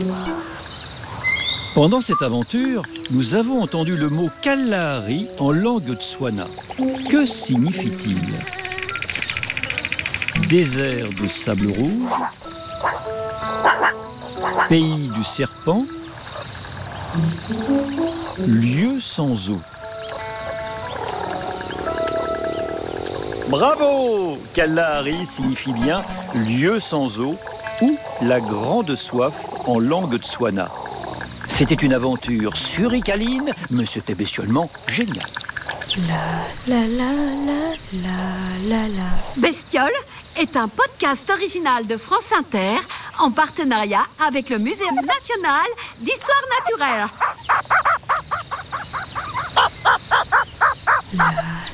Pendant cette aventure, nous avons entendu le mot Kalahari en langue Tswana. Que signifie-t-il? Désert de sable rouge, pays du serpent, lieu sans eau. Bravo! Kalahari signifie bien lieu sans eau ou la grande soif en langue Tswana. C'était une aventure suricaline, mais c'était bestialement génial. Bestiole est un podcast original de France Inter en partenariat avec le Muséum national d'histoire naturelle.